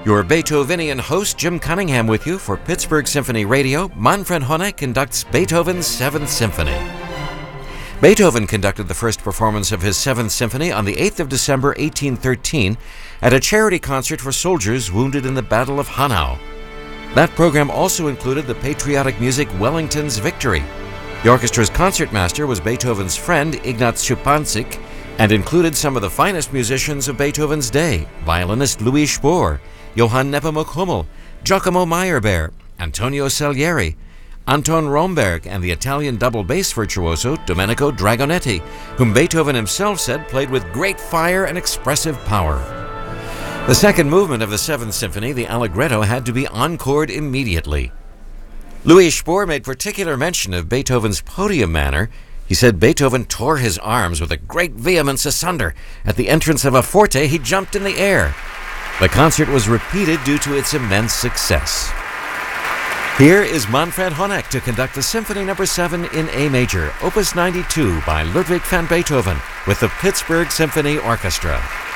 Your Beethovenian host, Jim Cunningham, with you for Pittsburgh Symphony Radio. Manfred Honeck conducts Beethoven's Seventh Symphony. Beethoven conducted the first performance of his Seventh Symphony on the 8th of December, 1813, at a charity concert for soldiers wounded in the Battle of Hanau. That program also included the patriotic music Wellington's Victory. The orchestra's concertmaster was Beethoven's friend, Ignaz Schuppanzig, and included some of the finest musicians of Beethoven's day: violinist Louis Spohr, Johann Nepomuk Hummel, Giacomo Meyerbeer, Antonio Salieri, Anton Romberg, and the Italian double bass virtuoso Domenico Dragonetti, whom Beethoven himself said played with great fire and expressive power. The second movement of the Seventh Symphony, the Allegretto, had to be encored immediately. Louis Spohr made particular mention of Beethoven's podium manner. He said Beethoven tore his arms with a great vehemence asunder. At the entrance of a forte, he jumped in the air. The concert was repeated due to its immense success. Here is Manfred Honeck to conduct the Symphony No. 7 in A major, Opus 92 by Ludwig van Beethoven with the Pittsburgh Symphony Orchestra.